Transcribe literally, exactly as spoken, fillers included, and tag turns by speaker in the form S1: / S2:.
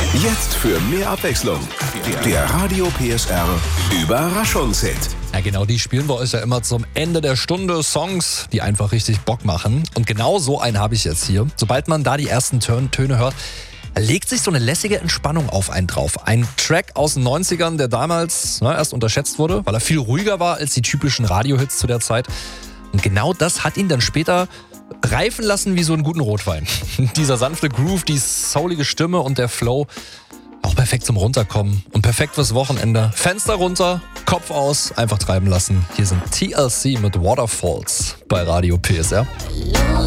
S1: Jetzt für mehr Abwechslung. Der Radio P S R Überraschungshit.
S2: Ja genau, die spielen wir euch ja immer zum Ende der Stunde. Songs, die einfach richtig Bock machen. Und genau so einen habe ich jetzt hier. Sobald man da die ersten Tön- Töne hört, legt sich so eine lässige Entspannung auf einen drauf. Ein Track aus den neunzigern, der damals na, erst unterschätzt wurde, weil er viel ruhiger war als die typischen Radiohits zu der Zeit. Und genau das hat ihn dann später reifen lassen wie so einen guten Rotwein. Dieser sanfte Groove, die soulige Stimme und der Flow, auch perfekt zum Runterkommen und perfekt fürs Wochenende. Fenster runter, Kopf aus, einfach treiben lassen. Hier sind T L C mit Waterfalls bei Radio P S R.